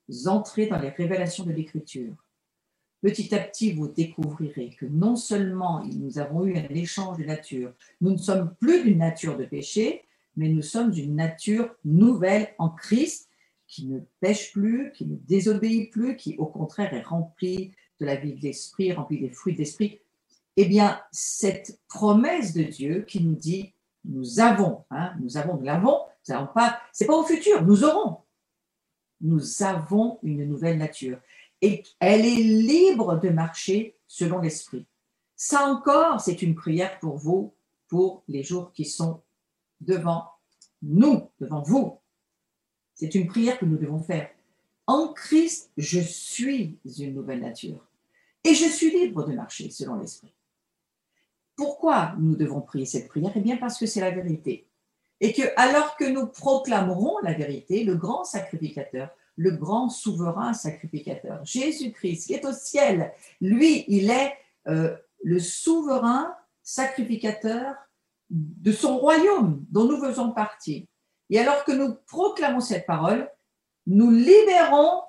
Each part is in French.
entrez dans les révélations de l'Écriture, petit à petit, vous découvrirez que non seulement nous avons eu un échange de nature, nous ne sommes plus d'une nature de péché, mais nous sommes d'une nature nouvelle en Christ, qui ne pêche plus, qui ne désobéit plus, qui au contraire est remplie de la vie de l'Esprit, remplie des fruits de l'Esprit. Eh bien, cette promesse de Dieu qui nous dit, nous l'avons, c'est pas au futur, nous avons une nouvelle nature et elle est libre de marcher selon l'Esprit. Ça encore, c'est une prière pour vous, pour les jours qui sont devant nous, devant vous. C'est une prière que nous devons faire. En Christ, je suis une nouvelle nature et je suis libre de marcher selon l'Esprit. Pourquoi nous devons prier cette prière? Eh bien, parce que c'est la vérité. Et que, alors que nous proclamerons la vérité, le grand sacrificateur, le grand souverain sacrificateur, Jésus-Christ, qui est au ciel, lui, il est le souverain sacrificateur de son royaume dont nous faisons partie. Et alors que nous proclamons cette parole, nous libérons,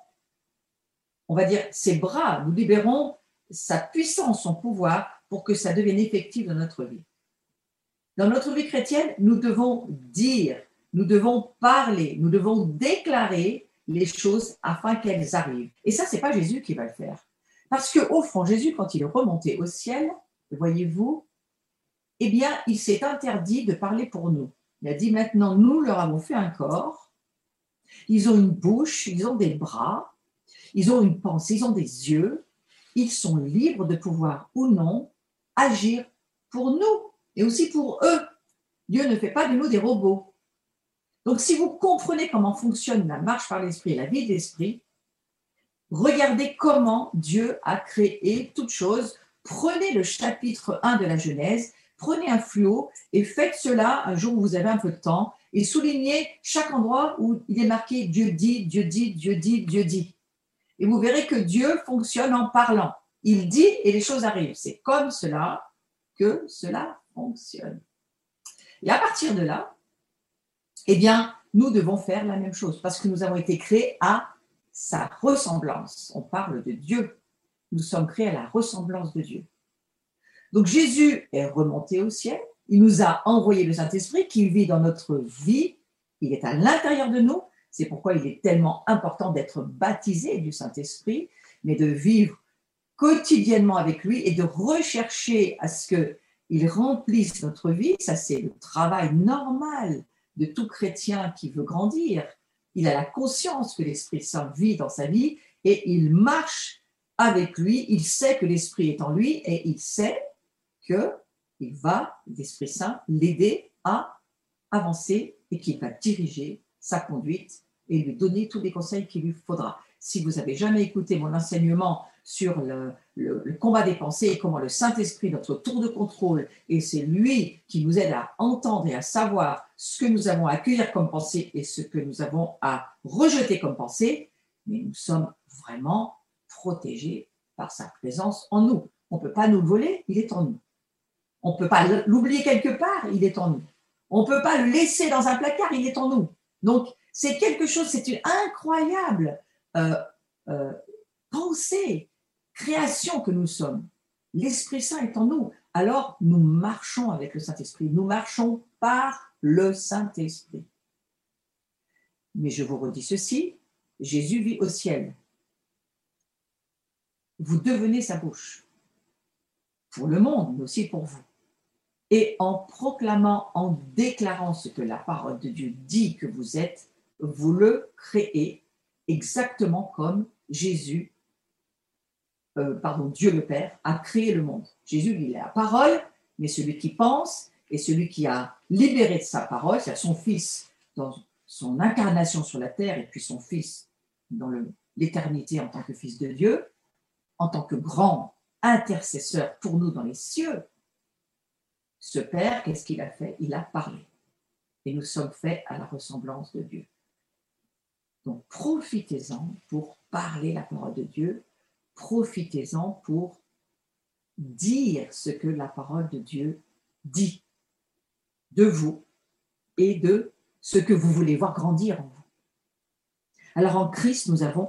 on va dire, ses bras, nous libérons sa puissance, son pouvoir, pour que ça devienne effectif dans notre vie. Dans notre vie chrétienne, nous devons dire, nous devons parler, nous devons déclarer les choses afin qu'elles arrivent. Et ça, ce n'est pas Jésus qui va le faire. Parce qu'au fond, Jésus, quand il est remonté au ciel, voyez-vous, eh bien, il s'est interdit de parler pour nous. Il a dit, maintenant, nous leur avons fait un corps, ils ont une bouche, ils ont des bras, ils ont une pensée, ils ont des yeux, ils sont libres de pouvoir ou non agir pour nous et aussi pour eux. Dieu ne fait pas de nous des robots. Donc, si vous comprenez comment fonctionne la marche par l'esprit et la vie de l'esprit, regardez comment Dieu a créé toutes choses. Prenez le chapitre 1 de la Genèse, prenez un fluo et faites cela un jour où vous avez un peu de temps et soulignez chaque endroit où il est marqué Dieu dit, Dieu dit, Dieu dit, Dieu dit. Et vous verrez que Dieu fonctionne en parlant. Il dit et les choses arrivent. C'est comme cela que cela fonctionne. Et à partir de là, eh bien, nous devons faire la même chose parce que nous avons été créés à sa ressemblance. On parle de Dieu. Nous sommes créés à la ressemblance de Dieu. Donc Jésus est remonté au ciel. Il nous a envoyé le Saint-Esprit qui vit dans notre vie. Il est à l'intérieur de nous. C'est pourquoi il est tellement important d'être baptisé du Saint-Esprit, mais de vivre quotidiennement avec lui et de rechercher à ce qu'il remplisse notre vie. Ça, c'est le travail normal de tout chrétien qui veut grandir. Il a la conscience que l'Esprit Saint vit dans sa vie et il marche avec lui. Il sait que l'Esprit est en lui et il sait qu'il va, l'Esprit Saint, l'aider à avancer et qu'il va diriger sa conduite et lui donner tous les conseils qu'il lui faudra. Si vous n'avez jamais écouté mon enseignement sur le combat des pensées et comment le Saint-Esprit, notre tour de contrôle, et c'est lui qui nous aide à entendre et à savoir ce que nous avons à accueillir comme pensée et ce que nous avons à rejeter comme pensée, mais nous sommes vraiment protégés par sa présence en nous. On ne peut pas nous le voler, il est en nous. On ne peut pas l'oublier quelque part, il est en nous. On ne peut pas le laisser dans un placard, il est en nous. Donc, c'est quelque chose, c'est une incroyable pensée, création que nous sommes. L'Esprit Saint est en nous. Alors, nous marchons avec le Saint-Esprit. Nous marchons par le Saint-Esprit. Mais je vous redis ceci, Jésus vit au ciel. Vous devenez sa bouche. Pour le monde, mais aussi pour vous. Et en proclamant, en déclarant ce que la parole de Dieu dit que vous êtes, vous le créez exactement comme Jésus, Dieu le Père, a créé le monde. Jésus, il est la parole, mais celui qui pense et celui qui a libéré de sa parole, c'est-à-dire son Fils dans son incarnation sur la terre et puis son Fils dans l'éternité en tant que Fils de Dieu, en tant que grand intercesseur pour nous dans les cieux. Ce Père, qu'est-ce qu'il a fait? Il a parlé. Et nous sommes faits à la ressemblance de Dieu. Donc, profitez-en pour parler la parole de Dieu. Profitez-en pour dire ce que la parole de Dieu dit de vous et de ce que vous voulez voir grandir en vous. Alors, en Christ, nous avons